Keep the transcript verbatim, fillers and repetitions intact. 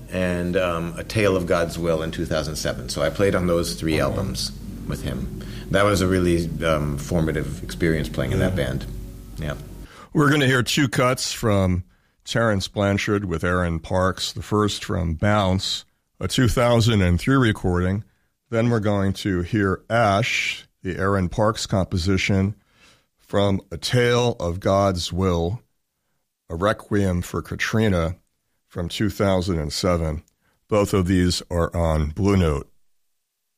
and um, A Tale of God's Will in two thousand seven. So I played on those three mm-hmm. albums with him. That was a really um, formative experience playing in yeah. that band. Yeah. We're going to hear two cuts from Terence Blanchard with Aaron Parks. The first from Bounce, a two thousand three recording. Then we're going to hear Ash, the Aaron Parks composition, from A Tale of God's Will, a Requiem for Katrina from two thousand seven. Both of these are on Blue Note.